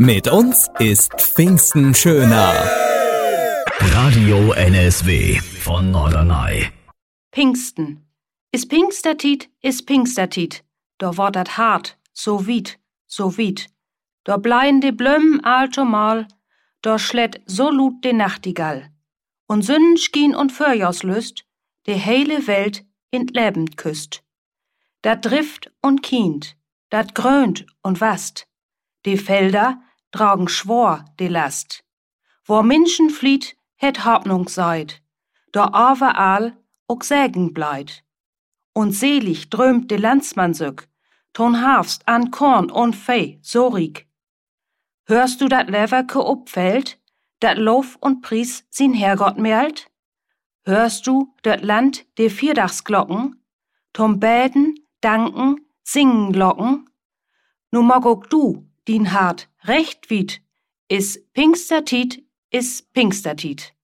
Mit uns ist Pfingsten schöner. Radio NSW von Norderney. Pfingsten. Is Pfingstertied, is Pfingstertied. Da wordt dat hart, so wied, so wied. Da bleien de Blömen altomal, da schlägt so lut de Nachtigall. Und Sonnenschien und Förjauslüst, de heile Welt in Lebend küsst. Dat drift und kient, dat grönt und wast. De Felder tragen schwor de Last. Wo Menschen flieht, het Hoffnung seid. Da overall ook Sägen bleit. Und selig drömt de Landsmann sück, ton hafst an Korn und Fee so riek. Hörst du dat Leverke upfällt, dat Lof und Pries sin Herrgott merlt? Hörst du dat Land de Vierdagsglocken, tom Bäden, Danken, Singen locken? Nu mag ook du, din Hart, recht wied, is Pfingstertied, is Pfingstertied.